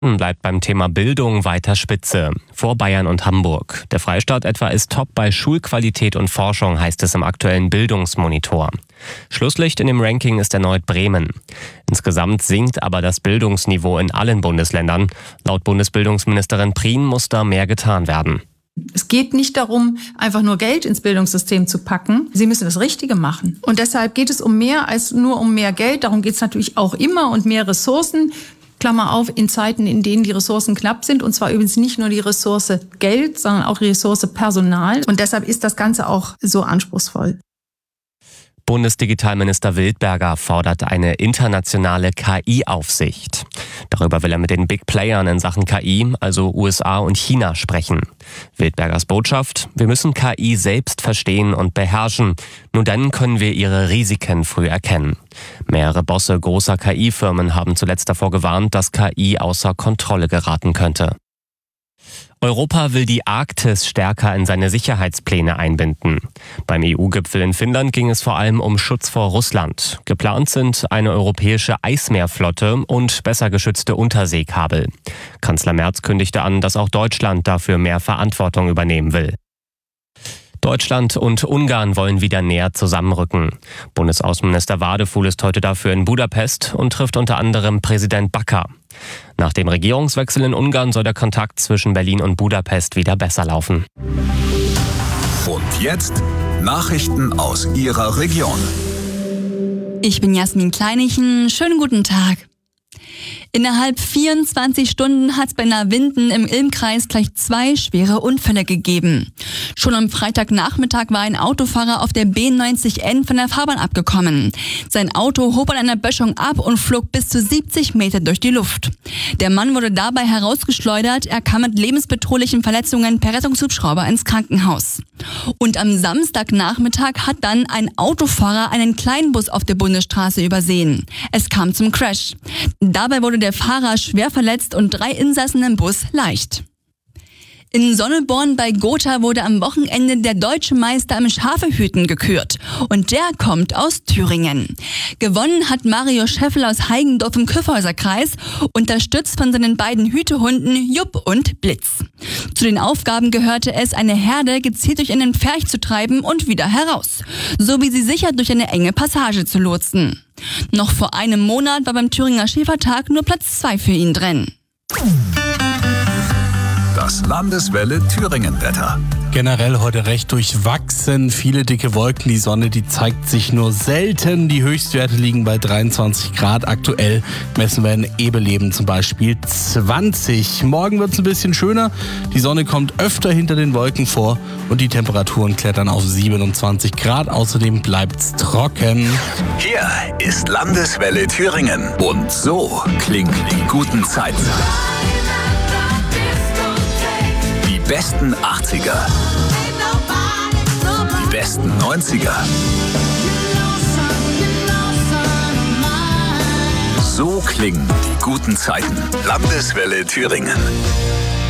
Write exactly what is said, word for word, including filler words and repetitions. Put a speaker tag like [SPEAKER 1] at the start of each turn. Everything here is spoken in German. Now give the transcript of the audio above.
[SPEAKER 1] Bleibt beim Thema Bildung weiter Spitze. Vor Bayern und Hamburg. Der Freistaat etwa ist top bei Schulqualität und Forschung, heißt es im aktuellen Bildungsmonitor. Schlusslicht in dem Ranking ist erneut Bremen. Insgesamt sinkt aber das Bildungsniveau in allen Bundesländern. Laut Bundesbildungsministerin Prien muss da mehr getan werden.
[SPEAKER 2] Es geht nicht darum, einfach nur Geld ins Bildungssystem zu packen. Sie müssen das Richtige machen. Und deshalb geht es um mehr als nur um mehr Geld. Darum geht es natürlich auch immer und mehr Ressourcen. Klammer auf, in Zeiten, in denen die Ressourcen knapp sind. Und zwar übrigens nicht nur die Ressource Geld, sondern auch die Ressource Personal. Und deshalb ist das Ganze auch so anspruchsvoll.
[SPEAKER 1] Bundesdigitalminister Wildberger fordert eine internationale K I-Aufsicht. Darüber will er mit den Big Playern in Sachen K I, also U S A und China, sprechen. Wildbergers Botschaft: Wir müssen K I selbst verstehen und beherrschen. Nur dann können wir ihre Risiken früh erkennen. Mehrere Bosse großer K I-Firmen haben zuletzt davor gewarnt, dass K I außer Kontrolle geraten könnte. Europa will die Arktis stärker in seine Sicherheitspläne einbinden. Beim E U-Gipfel in Finnland ging es vor allem um Schutz vor Russland. Geplant sind eine europäische Eismeerflotte und besser geschützte Unterseekabel. Kanzler Merz kündigte an, dass auch Deutschland dafür mehr Verantwortung übernehmen will. Deutschland und Ungarn wollen wieder näher zusammenrücken. Bundesaußenminister Wadefuhl ist heute dafür in Budapest und trifft unter anderem Präsident Bakker. Nach dem Regierungswechsel in Ungarn soll der Kontakt zwischen Berlin und Budapest wieder besser laufen.
[SPEAKER 3] Und jetzt Nachrichten aus Ihrer Region.
[SPEAKER 4] Ich bin Jasmin Kleinichen. Schönen guten Tag. Innerhalb vierundzwanzig Stunden hat es bei Nawinden im Ilm-Kreis gleich zwei schwere Unfälle gegeben. Schon am Freitagnachmittag war ein Autofahrer auf der B neunzig N von der Fahrbahn abgekommen. Sein Auto hob an einer Böschung ab und flog bis zu siebzig Meter durch die Luft. Der Mann wurde dabei herausgeschleudert. Er kam mit lebensbedrohlichen Verletzungen per Rettungshubschrauber ins Krankenhaus. Und am Samstagnachmittag hat dann ein Autofahrer einen Kleinbus auf der Bundesstraße übersehen. Es kam zum Crash. Dabei wurde der Fahrer schwer verletzt und drei Insassen im Bus leicht. In Sonneborn bei Gotha wurde am Wochenende der deutsche Meister im Schafehüten gekürt. Und der kommt aus Thüringen. Gewonnen hat Mario Scheffel aus Heigendorf im Kyffhäuserkreis, unterstützt von seinen beiden Hütehunden Jupp und Blitz. Zu den Aufgaben gehörte es, eine Herde gezielt durch einen Pferch zu treiben und wieder heraus, sowie sie sicher durch eine enge Passage zu lotsen. Noch vor einem Monat war beim Thüringer Schäfertag nur Platz zwei für ihn drin.
[SPEAKER 3] Das Landeswelle Thüringen-Wetter.
[SPEAKER 5] Generell heute recht durchwachsen, viele dicke Wolken, die Sonne, die zeigt sich nur selten. Die Höchstwerte liegen bei dreiundzwanzig Grad. Aktuell messen wir in Ebeleben zum Beispiel zwanzig. Morgen wird es ein bisschen schöner, die Sonne kommt öfter hinter den Wolken vor und die Temperaturen klettern auf siebenundzwanzig Grad. Außerdem bleibt's trocken.
[SPEAKER 3] Hier ist Landeswelle Thüringen und so klingt die guten Zeiten. Die besten achtziger, die besten neunziger. So klingen die guten Zeiten. Landeswelle Thüringen.